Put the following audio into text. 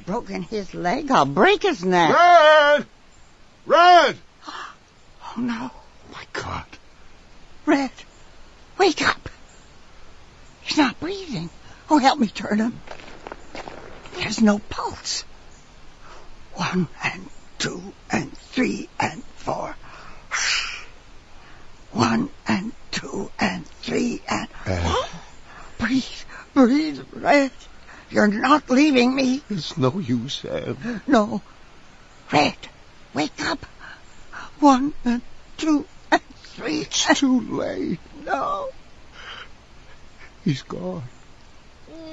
I've broken his leg, I'll break his neck. Red! Red! Oh, no. My God. Red, wake up. He's not breathing. Oh, help me turn him. There's no pulse. 1 and 2 and 3 and 4. 1 and 2 and 3 and... Breathe, Red. You're not leaving me. It's no use, Sam. No. Red, wake up. 1 and 2 and 3. It's too late. No. He's gone.